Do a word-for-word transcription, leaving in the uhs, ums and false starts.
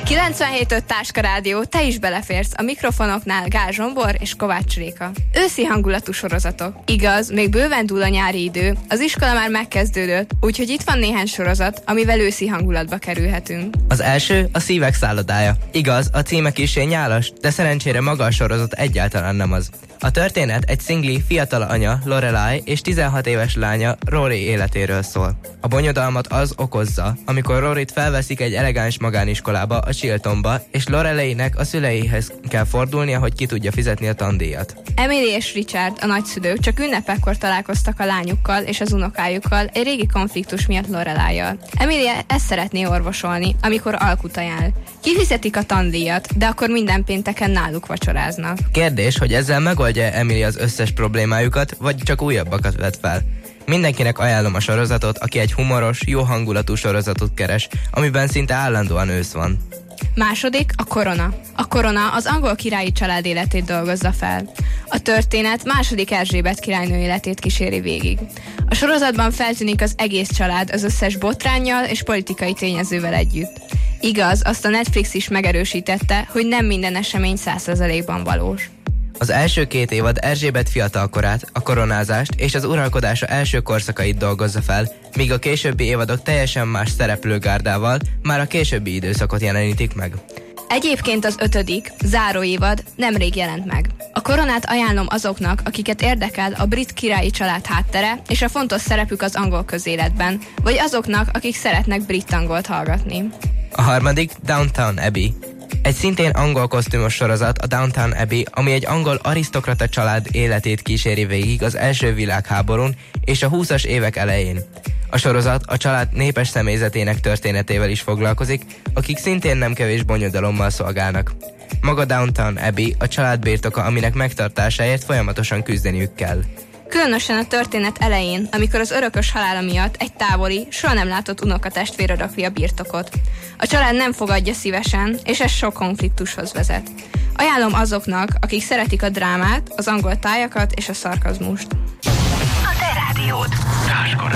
kilencvenhét öt Táska Rádió, te is beleférsz a mikrofonoknál Gál Zsombor és Kovács Réka. Őszi hangulatú sorozatok. Igaz, még bőven dúl a nyári idő, az iskola már megkezdődött, úgyhogy itt van néhány sorozat, amivel őszi hangulatba kerülhetünk. Az első a Szívek szállodája. Igaz, a címe kissé nyálas, de szerencsére maga a sorozat egyáltalán nem az. A történet egy szingli fiatal anya, Lorelai, és tizenhat éves lánya, Rory életéről szól. A bonyodalmat az okozza, amikor Roryt felveszik egy elegáns magániskolába, a Chiltonba, és Lorelainek a szüleihez kell fordulnia, hogy ki tudja fizetni a tandíjat. Emily és Richard, a nagyszülők csak ünnepekkor találkoztak a lányukkal és az unokájukkal egy régi konfliktus miatt Lorelaival. Emily ezt szeretné orvosolni, amikor alkut ajánl. Kifizetik a tandíjat, de akkor minden pénteken náluk vacsoráznak. Kérdés, hogy ezzel megoldja Emily az összes problémájukat, vagy csak újabbakat vet fel. Mindenkinek ajánlom a sorozatot, aki egy humoros, jó hangulatú sorozatot keres, amiben szinte állandóan ősz van. Második, a Korona. A Korona az angol királyi család életét dolgozza fel. A történet második Erzsébet királynő életét kíséri végig. A sorozatban feltűnik az egész család az összes botránnyal és politikai tényezővel együtt. Igaz, azt a Netflix is megerősítette, hogy nem minden esemény száz százalékban valós. Az első két évad Erzsébet fiatalkorát, a koronázást és az uralkodása első korszakait dolgozza fel, míg a későbbi évadok teljesen más szereplőgárdával már a későbbi időszakot jelenítik meg. Egyébként az ötödik, záró évad nemrég jelent meg. A Koronát ajánlom azoknak, akiket érdekel a brit királyi család háttere és a fontos szerepük az angol közéletben, vagy azoknak, akik szeretnek brit angolt hallgatni. A harmadik, Downton Abbey. Egy szintén angol kosztümös sorozat, a Downton Abbey, ami egy angol arisztokrata család életét kíséri végig az első világháborún és a húszas évek elején. A sorozat a család népes személyzetének történetével is foglalkozik, akik szintén nem kevés bonyodalommal szolgálnak. Maga Downton Abbey a család birtoka, aminek megtartásáért folyamatosan küzdeniük kell. Különösen a történet elején, amikor az örökös halála miatt egy távoli, soha nem látott unokatestvér örökli a birtokot. A család nem fogadja szívesen, és ez sok konfliktushoz vezet. Ajánlom azoknak, akik szeretik a drámát, az angol tájakat és a szarkazmust. A te rádiód. Táska